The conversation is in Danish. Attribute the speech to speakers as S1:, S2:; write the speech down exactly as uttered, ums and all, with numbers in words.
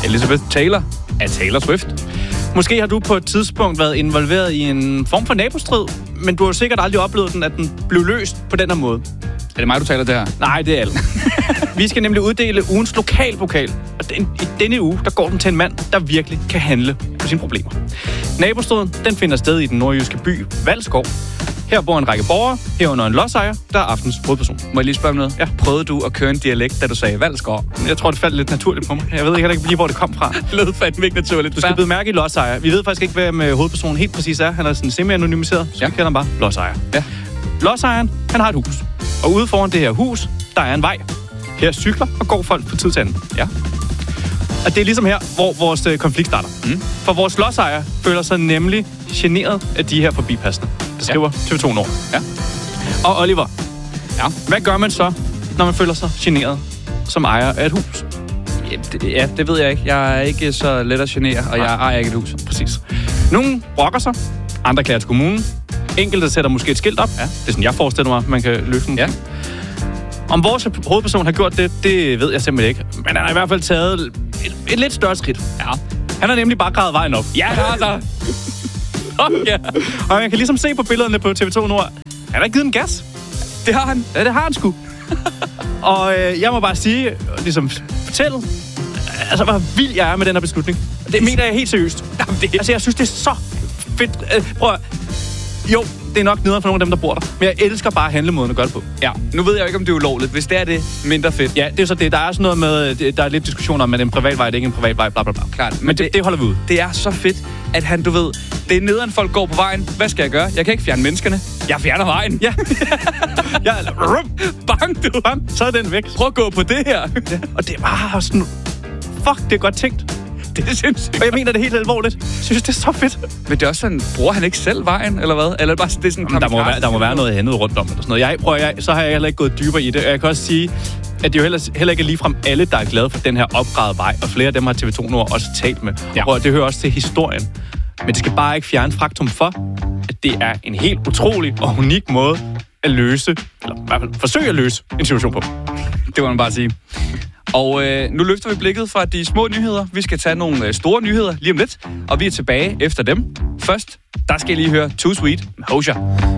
S1: Elizabeth Taylor af Taylor Swift. Måske har du på et tidspunkt været involveret i en form for nabostrid, men du har sikkert aldrig oplevet den, at den blev løst på den her måde.
S2: Er det mig, du taler det her?
S1: Nej, det er alle. Vi skal nemlig uddele ugens lokalpokal, og den, i denne uge, der går den til en mand, der virkelig kan handle på sine problemer. Nabostriden, den finder sted i den nordjyske by Valskov. Her bor en række borgere, herunder en lodsejer, der er aftens hovedperson.
S2: Må jeg lige spørge om noget?
S1: Ja.
S2: Prøvede du at køre en dialekt, da du sagde Valskov?
S1: Jeg tror, det faldt lidt naturligt på mig. Jeg ved ikke lige, hvor det kom fra.
S2: Det lød fandme ikke naturligt.
S1: Du skal bide mærke i lodsejer. Vi ved faktisk ikke, hvem hovedpersonen helt præcis er. Han er sådan semi-anonymiseret, så ja. Vi kalder ham bare lodsejer.
S2: Ja.
S1: Lodsejeren, han har et hus. Og ude foran det her hus, der er en vej. Her cykler og går folk på tid til anden. Ja. Og det er ligesom her, hvor vores øh, konflikt starter. Mm. For vores lodsejer føler sig nemlig generet af de her forbipassende. Det skriver ja. T V to Nord.
S2: Ja.
S1: Og Oliver,
S2: ja.
S1: Hvad gør man så, når man føler sig generet som ejer af et hus?
S2: Ja, det, ja, det ved jeg ikke. Jeg er ikke så let at genere, og Nej. jeg ejer ikke et hus.
S1: Præcis. Nogle brokker sig, andre klager til kommunen. Enkelte sætter måske et skilt op. Ja. Det er sådan, jeg forestiller mig, man kan løse den.
S2: Ja.
S1: Om vores hovedperson har gjort det, det ved jeg simpelthen ikke. Men han har i hvert fald taget et, et lidt større skridt. Ja. Han har nemlig bare gravet vejen op.
S2: Ja, altså.
S1: Ja. Og man kan ligesom se på billederne på T V to Nord. Han har givet en gas.
S2: Det har han.
S1: Ja, det har han sgu. Og øh, jeg må bare sige, ligesom fortælle, altså hvor vild jeg er med den her beslutning. Det mener jeg helt seriøst. Jamen, det... Altså, jeg synes, det er så fedt. Øh, prøv at... Jo, det er nok nederen for nogle af dem, der bor der. Men jeg elsker bare handlemåden at gøre det på.
S2: Ja, nu ved jeg jo ikke, om det er ulovligt. Hvis det er det, mindre fedt.
S1: Ja, det er så det. Der er sådan noget med, der er lidt diskussion om, at det er en privat vej, det er ikke en privat vej, bla bla bla.
S2: Klart.
S1: Men, men det, det, det holder vi ud.
S2: Det er så fedt, at han, du ved, det er nederen folk går på vejen. Hvad skal jeg gøre? Jeg kan ikke fjerne menneskerne. Jeg fjerner vejen.
S1: Ja. Ja, bang, du. Bang, så er den væk.
S2: Prøv at gå på det her.
S1: Ja. Og det er bare sådan, fuck, det er godt tænkt.
S2: Det er sindssygt.
S1: Og jeg mener det helt alvorligt. Jeg synes, det er så fedt.
S2: Men det er også sådan, bruger han ikke selv vejen, eller hvad? Eller bare det er sådan,
S1: Jamen, der, må være, der må være noget andet rundt om, eller sådan noget. Jeg, prøver, jeg, så har jeg heller ikke gået dybere i det. Og jeg kan også sige, at det er jo heller, heller ikke ligefrem alle, der er glade for den her opgravede vej. Og flere af dem har T V to Nord også talt med. Ja. Og det hører også til historien. Men det skal bare ikke fjerne faktum for, at det er en helt utrolig og unik måde at løse, eller i hvert fald forsøge at løse en situation på.
S2: Det må man bare sige. Og øh, nu løfter vi blikket fra de små nyheder. Vi skal tage nogle øh, store nyheder lige om lidt, og vi er tilbage efter dem. Først, der skal I lige høre Too Sweet med Hozier.